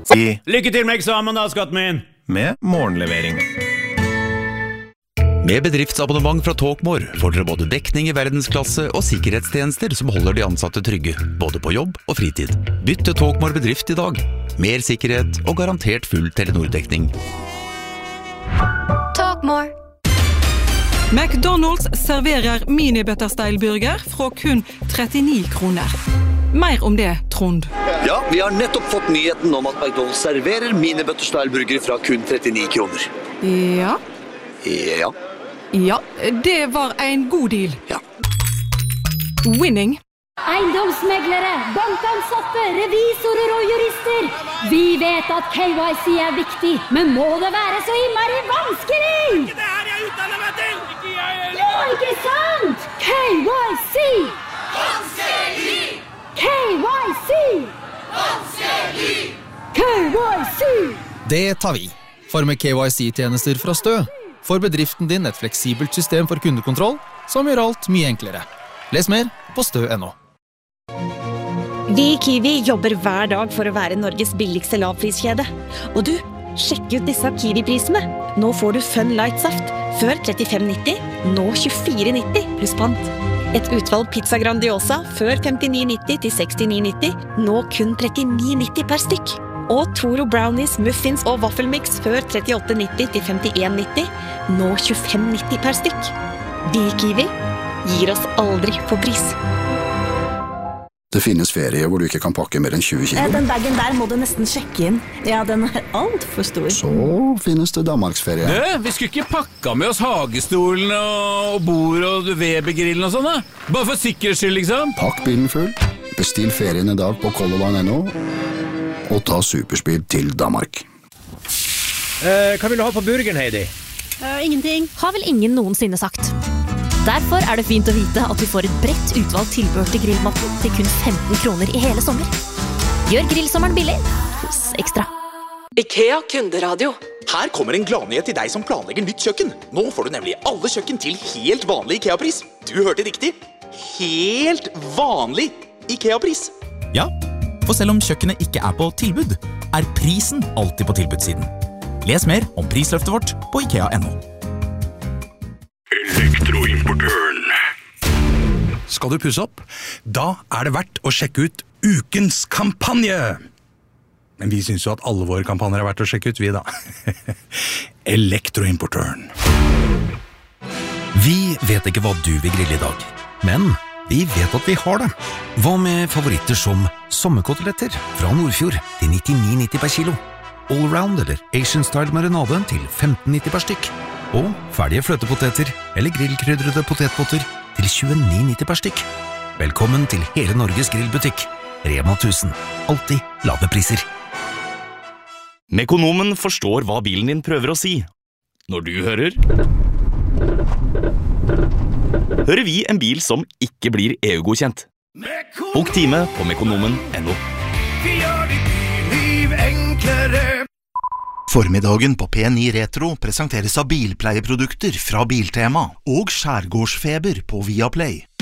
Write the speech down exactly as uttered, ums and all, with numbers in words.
Lykke til med eksamen da, skatten min! Med morgenlevering. Med bedriftsabonnement fra Talkmore får dere både dekning i verdensklasse og sikkerhetstjenester som holder de ansatte trygge, både på jobb og fritid. Bytt til Talkmore bedrift i dag. Mer sikkerhet og garantert full Telenor-dekning. Talkmore. McDonald's serverer mini-butterstyle-burger fra kun trettini kroner. Mer om det, Trond. Ja, vi har nettopp fått nyheten om at McDonald's serverer mini-butterstyle-burger fra kun trettini kroner. Ja. Ja. Ja, det var en god deal. Ja. Winning. Eiendomsmeglere, bankansatte, revisorer og jurister. Vi vet at K Y C er viktig, men må det være så innmari vanskelig? Ikke det her jeg utdanner meg til! Ikke jeg heller! Ja, ikke sant? K Y C! Vanskelig! K Y C! Vanskelig! K Y C! Det tar vi. For med K Y C-tjenester fra Stø får bedriften din et fleksibelt system for kundekontroll som gjør alt mye enklere. Les mer på stø punktum no. Vi i Kiwi jobber hver dag for å være Norges billigste lavpriskjede. Og du, sjekk ut disse Kiwi-prisene. Nå får du Fun Light Saft før trettifem nitti, nå tjuefire nitti pluss pant. Et utvalg pizza Grandiosa før femtini nitti til sekstini nitti, nå kun trettini nitti per stykk. Og Toro Brownies, Muffins og Waffelmix før trettiåtte nitti til femtien nitti, nå tjuefem nitti per stykk. Vi i Kiwi gir oss aldri på pris. Det finnes ferie hvor du ikke kan pakke mer enn tjue kilo. Den bagen der må du nesten sjekke inn. Ja, den er alt for stor. Så finnes det Danmarksferie. Du, vi skulle ikke pakka med oss hagestolen og bord og Webergrillen og sånn da? Bare for sikkerhets skyld, liksom. Pakk bilen full, bestill ferien i dag på color line punktum no og ta superspeed til Danmark. Eh, hva vil du ha på burgeren, Heidi? Uh, ingenting. Har vel ingen noensinne sagt. Derfor er det fint å vite at vi får et bredt utvalg tilbehør til grillmatten til kun femten kroner i hele sommer. Gjør grillsommeren billig hos Ekstra. IKEA kunderadio. Her kommer en gladnyhet til deg som planlegger nytt kjøkken. Nå får du nemlig alle kjøkken til helt vanlig IKEA-pris. Du hørte riktig. Helt vanlig IKEA-pris. Ja, for selv om kjøkkenet ikke er på tilbud, er prisen alltid på tilbudssiden. Les mer om prisløftet vårt på ikea punktum no. Elektroimportøren. Skal du pusse opp? Da er det verdt å sjekke ut ukens kampanje. Men vi synes jo at alle våre kampanjer er verdt å sjekke ut, vi da. Elektroimportøren. Vi vet ikke hva du vil grille i dag, men vi vet at vi har det. Hva med favoritter som sommerkoteletter fra Nordfjord til nittini nitti per kilo? Allround eller Asian-style marinade til femten nitti per stykk? Og ferdige fløtepoteter eller grillkrydrede potetpotter til tjueni nitti per stykk? Velkommen til hele Norges grillbutikk. Rema tusen. Alltid lave priser. Mekonomen forstår hva bilen din prøver å si. Når du hører... hører vi en bil som ikke blir E U-godkjent. Bok time på mekonomen punktum no. Vi gjør ditt liv enklere. Formiddagen på P ni Retro presenteres av bilpleieprodukter fra Biltema og Skjærgårdsfeber på Viaplay.